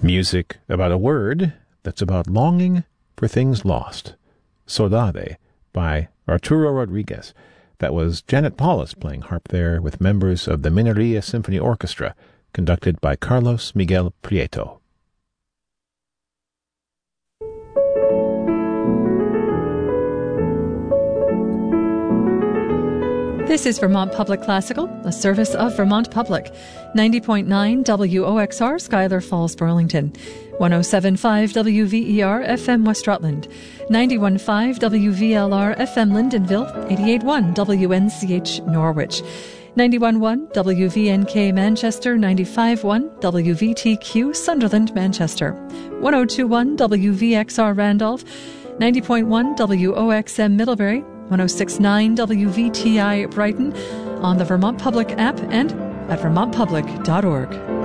Music about a word that's about longing for things lost. Saudade by Arturo Rodriguez. That was Janet Paulus playing harp there with members of the Mineria Symphony Orchestra, conducted by Carlos Miguel Prieto. This is Vermont Public Classical, a service of Vermont Public. 90.9 WOXR, Schuyler Falls, Burlington. 107.5 WVER, FM West Rutland. 91.5 WVLR, FM Lyndonville. 88.1 WNCH, Norwich. 91.1 WVNK, Manchester. 95.1 WVTQ, Sunderland, Manchester. 102.1 WVXR, Randolph. 90.1 WOXM, Middlebury. 106.9 WVTI Brighton, on the Vermont Public app and at vermontpublic.org.